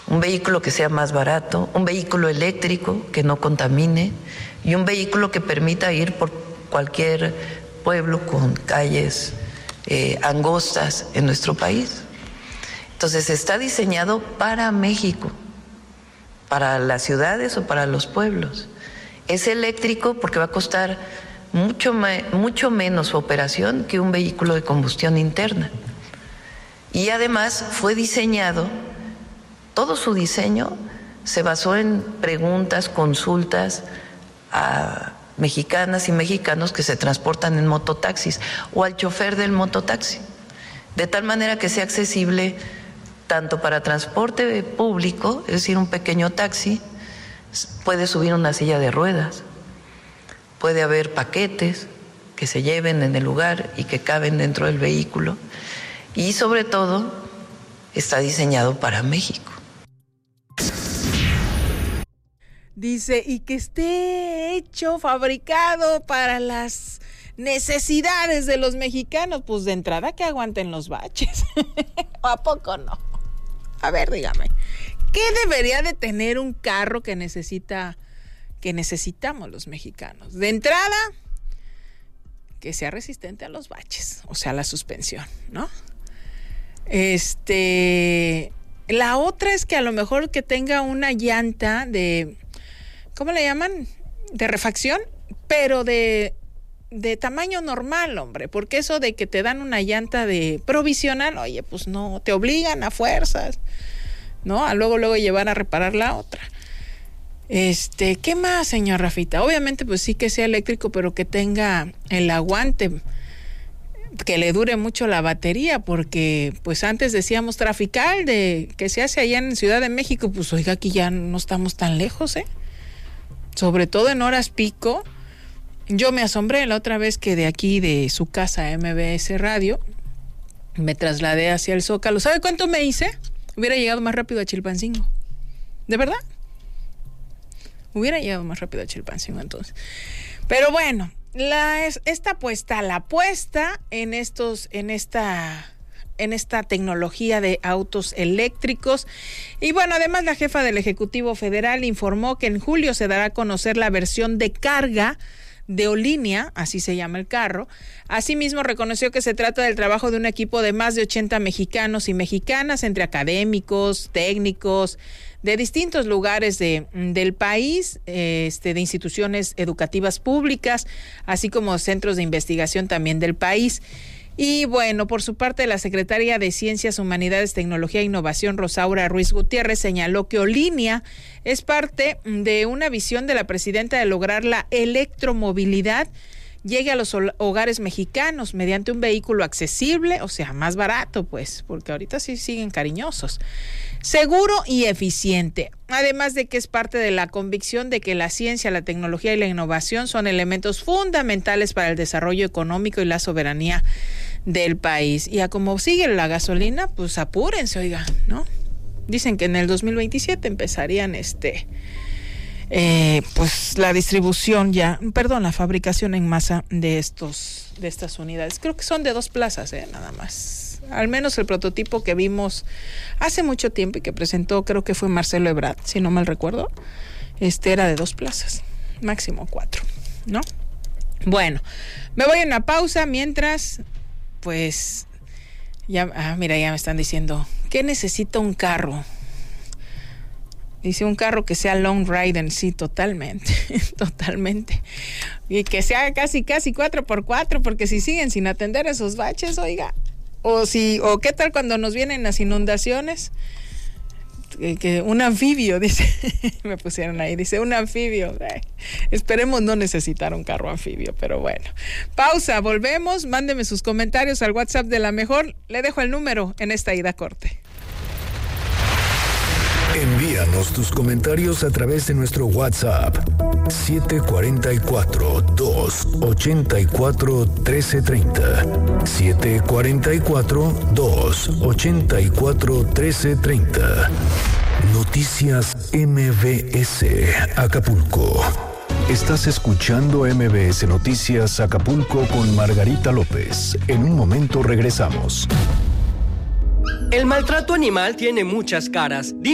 un vehículo que sea más barato, un vehículo eléctrico que no contamine y un vehículo que permita ir por cualquier pueblo con calles angostas en nuestro país. Entonces está diseñado para México, para las ciudades o para los pueblos. Es eléctrico porque va a costar mucho menos su operación que un vehículo de combustión interna. Y además fue diseñado, todo su diseño se basó en preguntas, consultas a mexicanas y mexicanos que se transportan en mototaxis o al chofer del mototaxi, de tal manera que sea accesible tanto para transporte público, es decir, un pequeño taxi, puede subir una silla de ruedas, puede haber paquetes que se lleven en el lugar y que caben dentro del vehículo, y sobre todo está diseñado para México. Dice, y que esté hecho, fabricado para las necesidades de los mexicanos, pues de entrada que aguanten los baches. ¿A poco no? A ver, dígame, ¿qué debería de tener un carro que necesitamos los mexicanos? De entrada, que sea resistente a los baches, o sea, la suspensión, ¿no? La otra es que a lo mejor que tenga una llanta de, ¿cómo le llaman? De refacción, pero de tamaño normal, hombre, porque eso de que te dan una llanta de provisional, oye, pues no, te obligan a fuerzas, ¿no? A luego llevar a reparar la otra. ¿Qué más, señor Rafita? Obviamente, pues sí que sea eléctrico, pero que tenga el aguante, que le dure mucho la batería, porque pues antes decíamos trafical de que se hace allá en Ciudad de México, pues oiga, aquí ya no estamos tan lejos, sobre todo en horas pico. Yo me asombré la otra vez que de aquí, de su casa, MBS Radio, me trasladé hacia el Zócalo. ¿Sabe cuánto me hice? Hubiera llegado más rápido a Chilpancingo. ¿De verdad? Hubiera llegado más rápido a Chilpancingo entonces. Pero bueno, la apuesta en esta tecnología de autos eléctricos. Y bueno, además la jefa del Ejecutivo Federal informó que en julio se dará a conocer la versión de carga de Olinia, así se llama el carro. Asimismo, reconoció que se trata del trabajo de un equipo de más de 80 mexicanos y mexicanas, entre académicos, técnicos, de distintos lugares del país, de instituciones educativas públicas, así como centros de investigación también del país. Y bueno, por su parte, la secretaria de Ciencias, Humanidades, Tecnología e Innovación, Rosaura Ruiz Gutiérrez, señaló que Olinia es parte de una visión de la presidenta de lograr la electromovilidad llegue a los hogares mexicanos mediante un vehículo accesible, o sea, más barato, pues, porque ahorita sí siguen cariñosos, seguro y eficiente. Además de que es parte de la convicción de que la ciencia, la tecnología y la innovación son elementos fundamentales para el desarrollo económico y la soberanía del país. Y a como sigue la gasolina, pues apúrense, oiga, ¿no? Dicen que en el 2027 empezarían pues la distribución la fabricación en masa de estas unidades. Creo que son de 2 plazas, nada más. Al menos el prototipo que vimos hace mucho tiempo y que presentó, creo que fue Marcelo Ebrard, si no mal recuerdo, era de 2 plazas, máximo 4, ¿no? Bueno, me voy a una pausa mientras, pues, mira, ya me están diciendo, ¿qué necesita un carro? Dice, un carro que sea long ride en sí, totalmente. Y que sea casi 4x4, porque si siguen sin atender esos baches, oiga. O qué tal cuando nos vienen las inundaciones, que un anfibio, dice, me pusieron ahí, dice un anfibio. Esperemos no necesitar un carro anfibio, pero bueno. Pausa, volvemos, mándeme sus comentarios al WhatsApp de La Mejor, le dejo el número en esta ida corte. Envíanos tus comentarios a través de nuestro WhatsApp 744-284-1330 744-284-1330. Noticias MBS Acapulco. Estás escuchando MBS Noticias Acapulco con Margarita López. En un momento regresamos. El maltrato animal tiene muchas caras.